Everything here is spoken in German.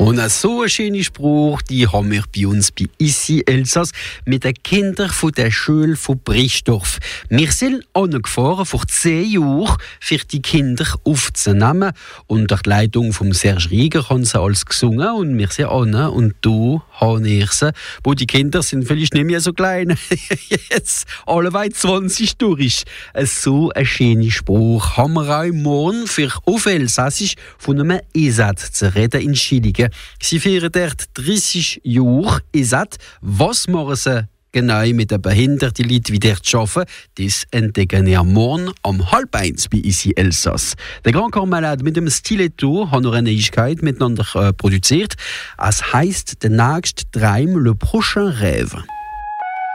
Und so ein schöner Spruch, die haben wir bei uns bei Ici Elsass mit den Kindern von der Schule von Briesdorf. Wir sind angefahren vor 10 Jahren, für die Kinder aufzunehmen. Unter der Leitung von Serge Rieger haben sie alles gesungen und wir sind an und du habe ich sie. Wo die Kinder sind vielleicht nicht mehr so klein. Jetzt alle weit 20 durch. So ein schöner Spruch haben wir auch morgen für auf Elsassisch von einem ESAT zu reden in Schilligen. Sie feiern dort 30 Jahre ESAT. Was machen sie genau mit den behinderten Leuten, wie dort arbeiten? Das entdecken wir morgen um 12:30 bei Ici Elsass. Der Grand Corps Malade mit dem Stiletto haben noch eine Neuigkeit miteinander produziert. Es heisst «Der nächste Traum, le prochain rêve».